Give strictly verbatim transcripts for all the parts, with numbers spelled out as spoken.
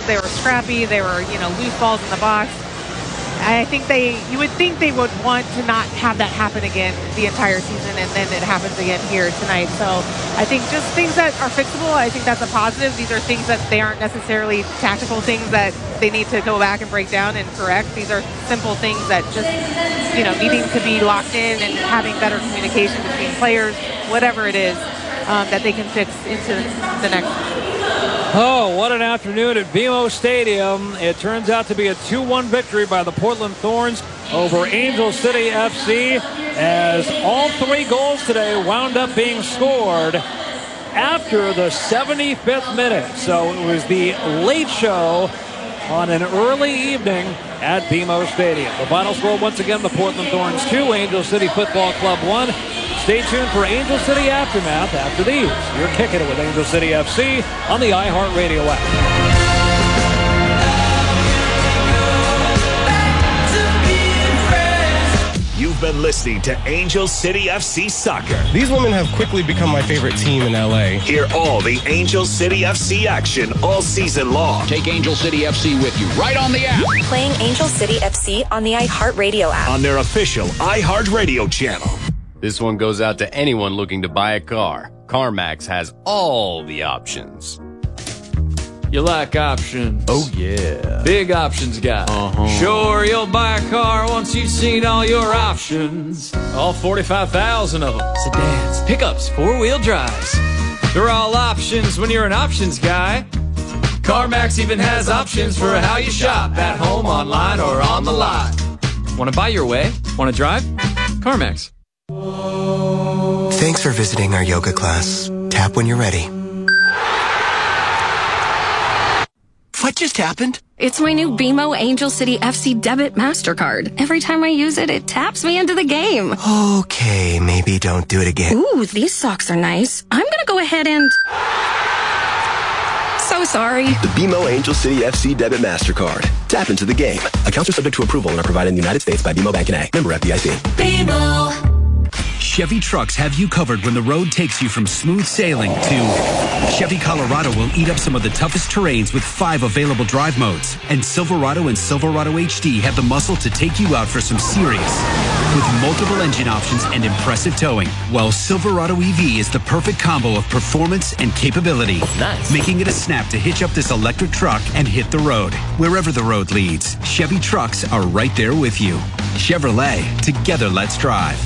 They were scrappy. They were, you know, loose balls in the box. I think they, you would think they would want to not have that happen again the entire season, and then it happens again here tonight. So I think just things that are fixable, I think that's a positive. These are things that they aren't necessarily tactical things that they need to go back and break down and correct. These are simple things that just, you know, needing to be locked in and having better communication between players, whatever it is, um, that they can fix into the next one. Oh, what an afternoon at B M O Stadium. It turns out to be a two one victory by the Portland Thorns over Angel City F C, as all three goals today wound up being scored after the seventy-fifth minute. So it was the late show on an early evening at B M O Stadium. The final score, once again, the Portland Thorns two, Angel City Football Club one. Stay tuned for Angel City Aftermath after these. You're kicking it with Angel City F C on the iHeartRadio app. You've been listening to Angel City F C Soccer. These women have quickly become my favorite team in L A. Hear all the Angel City F C action all season long. Take Angel City F C with you right on the app. Playing Angel City F C on the iHeartRadio app. On their official iHeartRadio channel. This one goes out to anyone looking to buy a car. CarMax has all the options. You like options? Oh, yeah. Big options guy. Uh-huh. Sure, you'll buy a car once you've seen all your options. All forty-five thousand of them. Sedans, pickups, four-wheel drives. They're all options when you're an options guy. CarMax even has options for how you shop, at home, online, or on the lot. Want to buy your way? Want to drive? CarMax. Thanks for visiting our yoga class. Tap when you're ready. What just happened? It's my new B M O Angel City F C debit MasterCard. Every time I use it, it taps me into the game. Okay, maybe don't do it again. Ooh, these socks are nice. I'm gonna go ahead and... So sorry. The B M O Angel City F C debit MasterCard. Tap into the game. Accounts are subject to approval and are provided in the United States by B M O Bank and A. Member F D I C. B M O. Chevy trucks have you covered when the road takes you from smooth sailing to Chevy Colorado will eat up some of the toughest terrains with five available drive modes. And Silverado and Silverado H D have the muscle to take you out for some serious with multiple engine options and impressive towing. While Silverado E V is the perfect combo of performance and capability. Nice. Making it a snap to hitch up this electric truck and hit the road. Wherever the road leads, Chevy trucks are right there with you. Chevrolet, together let's drive.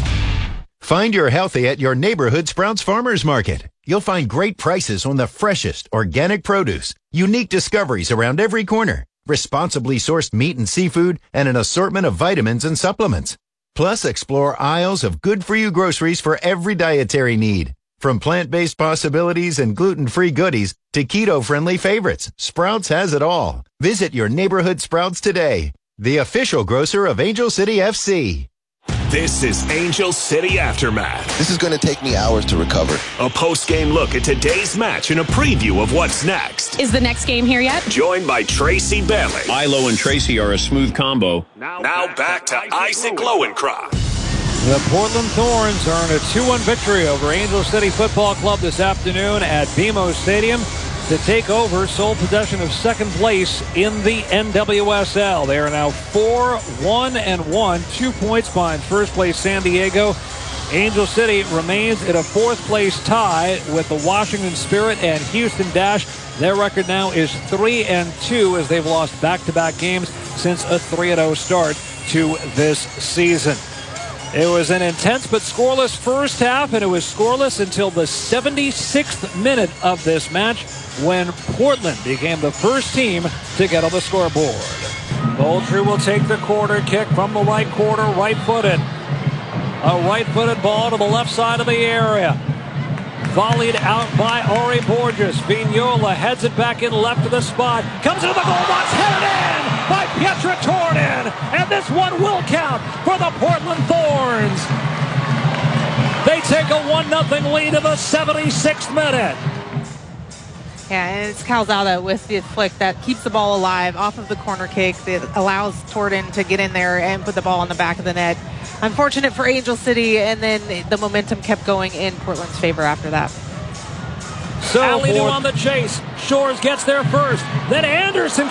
Find your healthy at your neighborhood Sprouts Farmers Market. You'll find great prices on the freshest organic produce, unique discoveries around every corner, responsibly sourced meat and seafood, and an assortment of vitamins and supplements. Plus, explore aisles of good-for-you groceries for every dietary need. From plant-based possibilities and gluten-free goodies to keto-friendly favorites, Sprouts has it all. Visit your neighborhood Sprouts today, the official grocer of Angel City F C. This is Angel City Aftermath. This is going to take me hours to recover. A post-game look at today's match and a preview of what's next. Is the next game here yet? Joined by Tracy Bailey. Ilo and Tracy are a smooth combo. Now, now back to Isaac Lowenkron. The Portland Thorns earn a two one victory over Angel City Football Club this afternoon at B M O Stadium to take over sole possession of second place in the N W S L. They are now four one and one, two points behind first place San Diego. Angel City remains at a fourth place tie with the Washington Spirit and Houston Dash. Their record now is three and two as they've lost back-to-back games since a three and oh start to this season. It was an intense but scoreless first half, and it was scoreless until the seventy-sixth minute of this match when Portland became the first team to get on the scoreboard. Moultrie will take the corner kick from the right corner, right-footed. A right-footed ball to the left side of the area. Volleyed out by Ari Borges. Vignola heads it back in left to the spot. Comes into the goal box, headed in by Pietra Tornin. And this one will count for the Portland Thorns. They take a one nothing lead in the seventy-sixth minute. Yeah, and it's Calzada with the flick that keeps the ball alive off of the corner kick that allows Tornin to get in there and put the ball on the back of the net. Unfortunate for Angel City, and then the momentum kept going in Portland's favor after that. So Alinu on the chase. Shores gets there first. Then Anderson